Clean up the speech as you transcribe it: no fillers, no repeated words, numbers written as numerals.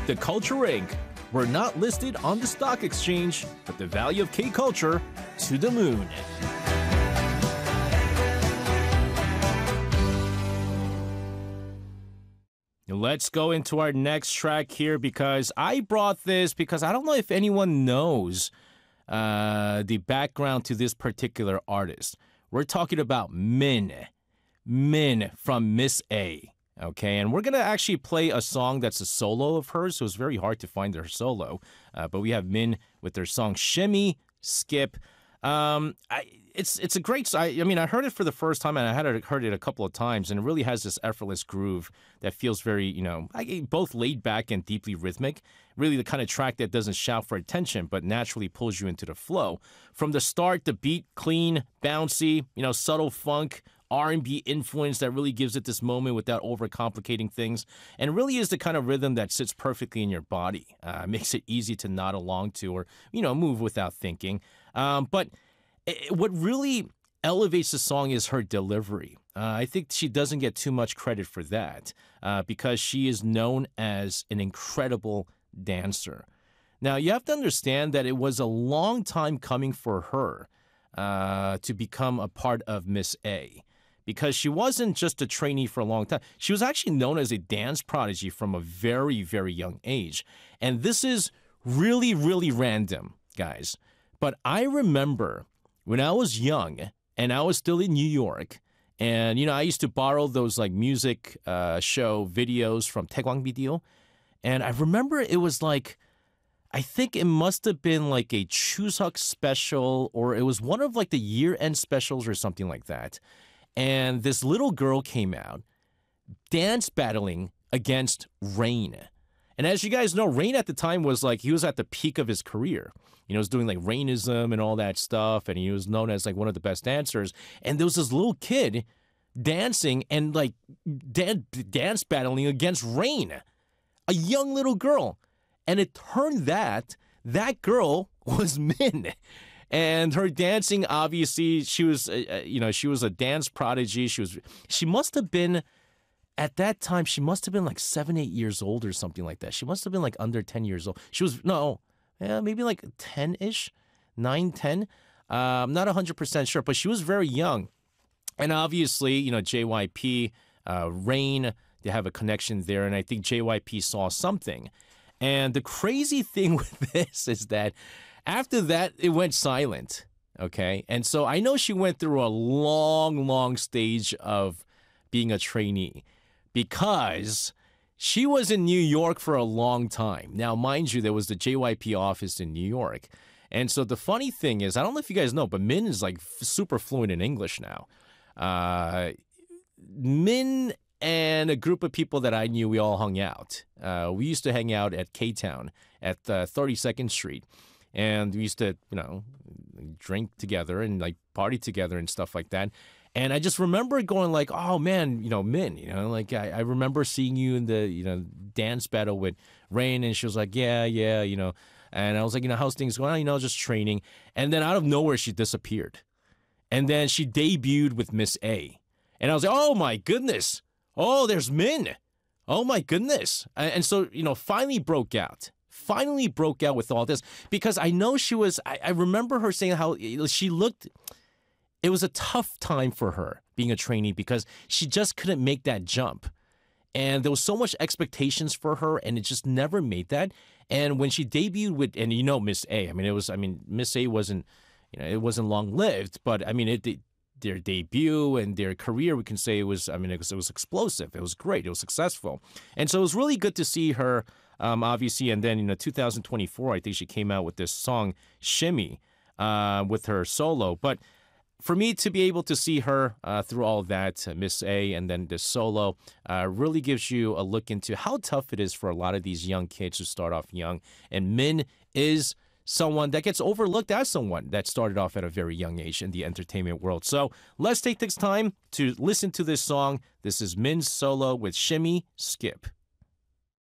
The Culture Inc. We're not listed on the stock exchange, but the value of K-Culture to the moon. Let's go into our next track here because I brought this because I don't know if anyone knows the background to this particular artist. We're talking about Min from Miss A. Okay, and we're going to actually play a song that's a solo of hers, so it's very hard to find her solo. But we have Min with their song Shimmy, Skip. It's a great song. I mean, I heard it for the first time, and I had heard it a couple of times, and it really has this effortless groove that feels very, both laid back and deeply rhythmic. Really the kind of track that doesn't shout for attention, but naturally pulls you into the flow. From the start, the beat, clean, bouncy, subtle funk, R&B influence that really gives it this moment without overcomplicating things, and really is the kind of rhythm that sits perfectly in your body. Makes it easy to nod along to or, move without thinking. But what really elevates the song is her delivery. I think she doesn't get too much credit for that because she is known as an incredible dancer. Now, you have to understand that it was a long time coming for her to become a part of Miss A. Because she wasn't just a trainee for a long time. She was actually known as a dance prodigy from a very, very young age. And this is really, really random, guys. But I remember when I was young and I was still in New York, and, I used to borrow those music show videos from Taegwang Video. And I remember it was I think it must have been a Chuseok special, or it was one of the year-end specials or something like that. And this little girl came out dance battling against Rain. And as you guys know, Rain at the time was he was at the peak of his career. He was doing Rainism and all that stuff. And he was known as one of the best dancers. And there was this little kid dancing and dance battling against Rain, a young little girl. And it turned that girl was Min. And her dancing, obviously, she was a dance prodigy. She must have been, at that time, she must have been 7, 8 years old or something like that. She must have been under 10 years old. She was, maybe 10-ish, 9, 10. I'm not 100% sure, but she was very young. And obviously, JYP, Rain, they have a connection there. And I think JYP saw something. And the crazy thing with this is that after that, it went silent, okay? And so I know she went through a long, long stage of being a trainee because she was in New York for a long time. Now, mind you, there was the JYP office in New York. And so the funny thing is, I don't know if you guys know, but Min is super fluent in English now. Min and a group of people that I knew, we all hung out. We used to hang out at K-Town at 32nd Street. And we used to, drink together and party together and stuff like that. And I just remember going oh man, Min, I remember seeing you in the, dance battle with Rain. And she was yeah. And I was how's things going on? Just training. And then out of nowhere, she disappeared. And then she debuted with Miss A. And I was oh my goodness. Oh, there's Min. Oh my goodness. And so, finally broke out with all this because I know she was, I remember her saying how she looked, it was a tough time for her being a trainee because she just couldn't make that jump. And there was so much expectations for her and it just never made that. And when she debuted with, and Miss A, Miss A wasn't, it wasn't long lived, but their debut and their career, we can say it was explosive. It was great. It was successful. And so it was really good to see her, obviously. And then in 2024, I think she came out with this song, Shimmy, with her solo. But for me to be able to see her through all of that, Miss A, and then this solo, really gives you a look into how tough it is for a lot of these young kids who start off young. And Min is someone that gets overlooked as someone that started off at a very young age in the entertainment world. So let's take this time to listen to this song. This is Min's solo with Shimmy, Skip.